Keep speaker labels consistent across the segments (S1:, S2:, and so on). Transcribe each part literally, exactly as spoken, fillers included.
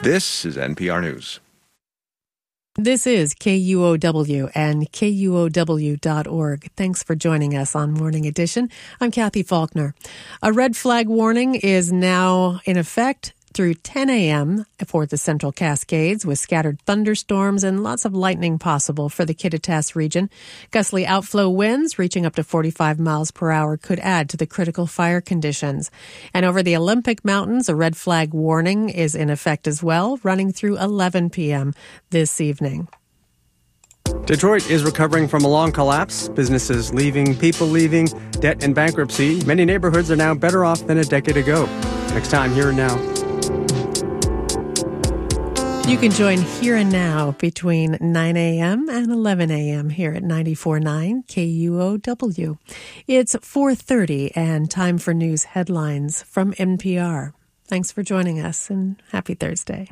S1: This is N P R News.
S2: This is K U O W and K U O W dot org. Thanks for joining us on Morning Edition. I'm Kathy Faulkner. A red flag warning is now in effect through ten a.m. for the Central Cascades, with scattered thunderstorms and lots of lightning possible for the Kittitas region. Gustly outflow winds reaching up to forty-five miles per hour could add to the critical fire conditions. And over the Olympic Mountains, a red flag warning is in effect as well, running through eleven p.m. this evening.
S3: Detroit is recovering from a long collapse. Businesses leaving, people leaving, debt and bankruptcy. Many neighborhoods are now better off than a decade ago. Next time, Here and Now.
S2: You can join Here and Now between nine a.m. and eleven a.m. here at ninety-four point nine K U O W. It's four thirty and time for news headlines from N P R. Thanks for joining us and happy Thursday.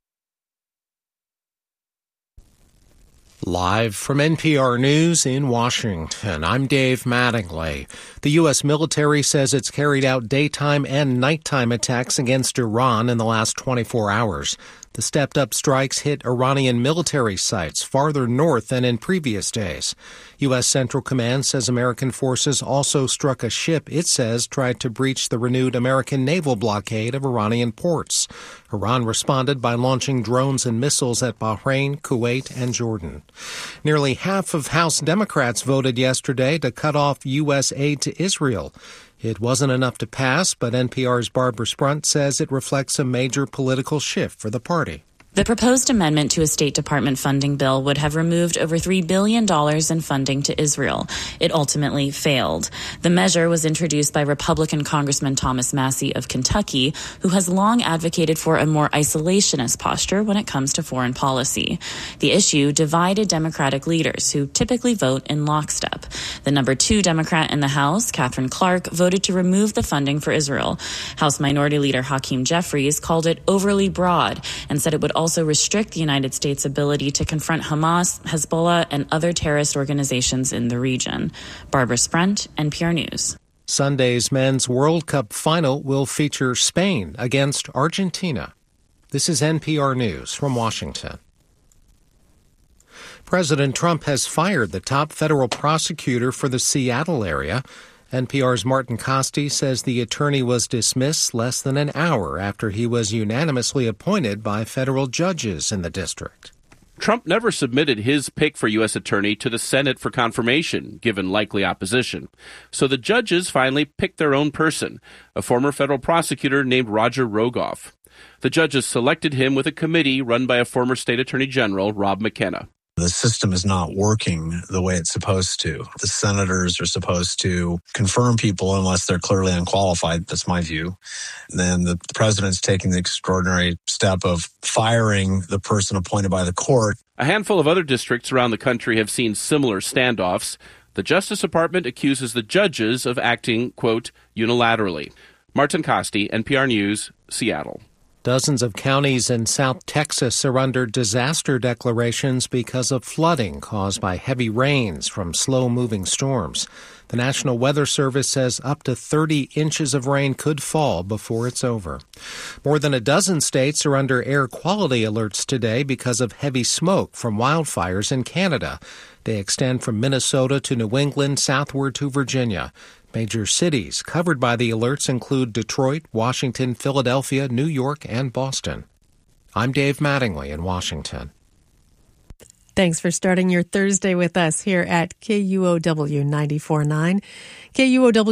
S4: Live from N P R News in Washington, I'm Dave Mattingly. The U S military says it's carried out daytime and nighttime attacks against Iran in the last twenty-four hours. The stepped-up strikes hit Iranian military sites farther north than in previous days. U S Central Command says American forces also struck a ship it says tried to breach the renewed American naval blockade of Iranian ports. Iran responded by launching drones and missiles at Bahrain, Kuwait, and Jordan. Nearly half of House Democrats voted yesterday to cut off U S aid to Israel. It wasn't enough to pass, but N P R's Barbara Sprunt says it reflects a major political shift for the party.
S5: The proposed amendment to a State Department funding bill would have removed over three billion dollars in funding to Israel. It ultimately failed. The measure was introduced by Republican Congressman Thomas Massie of Kentucky, who has long advocated for a more isolationist posture when it comes to foreign policy. The issue divided Democratic leaders, who typically vote in lockstep. The number two Democrat in the House, Catherine Clark, voted to remove the funding for Israel. House Minority Leader Hakeem Jeffries called it overly broad and said it would also also restrict the United States' ability to confront Hamas, Hezbollah, and other terrorist organizations in the region. Barbara Sprunt, N P R News.
S4: Sunday's Men's World Cup final will feature Spain against Argentina. This is N P R News from Washington. President Trump has fired the top federal prosecutor for the Seattle area. N P R's Martin Costi says the attorney was dismissed less than an hour after he was unanimously appointed by federal judges in the district.
S6: Trump never submitted his pick for U S attorney to the Senate for confirmation, given likely opposition. So the judges finally picked their own person, a former federal prosecutor named Roger Rogoff. The judges selected him with a committee run by a former state attorney general, Rob McKenna.
S7: The system is not working the way it's supposed to. The senators are supposed to confirm people unless they're clearly unqualified. That's my view. Then the president's taking the extraordinary step of firing the person appointed by the court.
S6: A handful of other districts around the country have seen similar standoffs. The Justice Department accuses the judges of acting, quote, unilaterally. Martin Costi, N P R News, Seattle.
S4: Dozens of counties in South Texas are under disaster declarations because of flooding caused by heavy rains from slow-moving storms. The National Weather Service says up to thirty inches of rain could fall before it's over. More than a dozen states are under air quality alerts today because of heavy smoke from wildfires in Canada. They extend from Minnesota to New England southward to Virginia. Major cities covered by the alerts include Detroit, Washington, Philadelphia, New York, and Boston. I'm Dave Mattingly in Washington.
S2: Thanks for starting your Thursday with us here at K U O W ninety-four point nine. K U O W